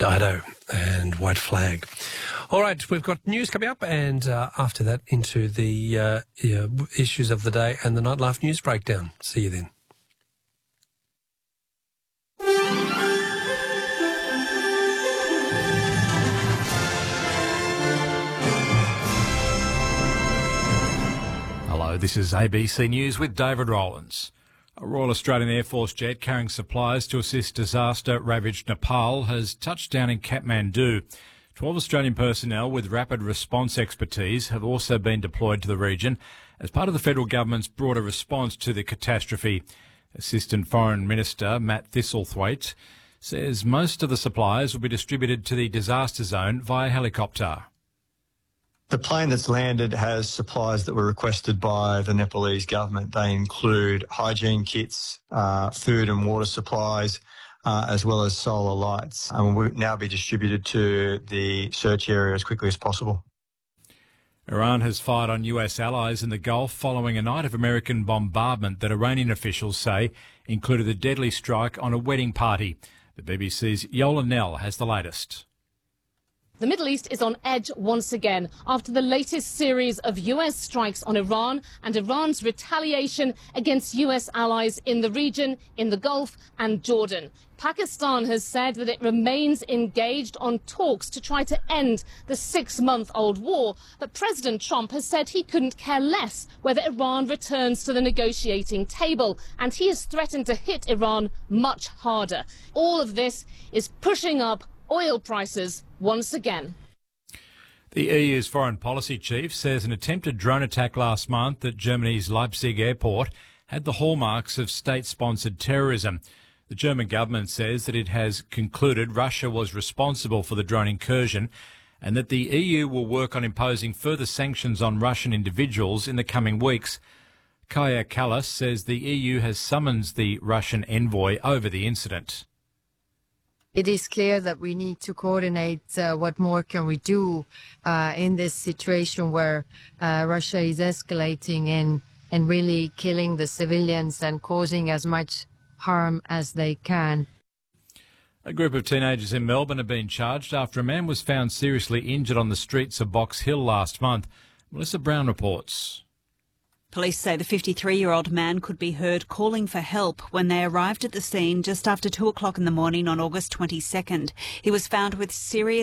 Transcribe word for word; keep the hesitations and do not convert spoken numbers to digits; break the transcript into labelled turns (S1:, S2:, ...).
S1: Dido and White Flag. All right, we've got news coming up, and uh, after that into the uh, yeah, issues of the day and the Nightlife News Breakdown. See you then.
S2: Hello, this is A B C News with David Rowlands. A Royal Australian Air Force jet carrying supplies to assist disaster-ravaged Nepal has touched down in Kathmandu. Twelve Australian personnel with rapid response expertise have also been deployed to the region as part of the federal government's broader response to the catastrophe. Assistant Foreign Minister Matt Thistlethwaite says most of the supplies will be distributed to the disaster zone via helicopter.
S3: The plane that's landed has supplies that were requested by the Nepalese government. They include hygiene kits, uh, food and water supplies, uh, as well as solar lights, and will now be distributed to the search area as quickly as possible.
S2: Iran has fired on U S allies in the Gulf following a night of American bombardment that Iranian officials say included a deadly strike on a wedding party. The B B C's Yola Nell has the latest.
S4: The Middle East is on edge once again after the latest series of U S strikes on Iran and Iran's retaliation against U S allies in the region, in the Gulf and Jordan. Pakistan has said that it remains engaged on talks to try to end the six-month-old war, but President Trump has said he couldn't care less whether Iran returns to the negotiating table, and he has threatened to hit Iran much harder. All of this is pushing up oil prices once again.
S2: The E U's foreign policy chief says an attempted drone attack last month at Germany's Leipzig airport had the hallmarks of state-sponsored terrorism. The German government says that it has concluded Russia was responsible for the drone incursion and that the E U will work on imposing further sanctions on Russian individuals in the coming weeks. Kaja Kallas says the E U has summoned the Russian envoy over the incident.
S5: It is clear that we need to coordinate uh, what more can we do uh, in this situation where uh, Russia is escalating in and really killing the civilians and causing as much harm as they can.
S2: A group of teenagers in Melbourne have been charged after a man was found seriously injured on the streets of Box Hill last month. Melissa Brown reports.
S6: Police say the fifty-three-year-old man could be heard calling for help when they arrived at the scene just after two o'clock in the morning on August twenty-second. He was found with serious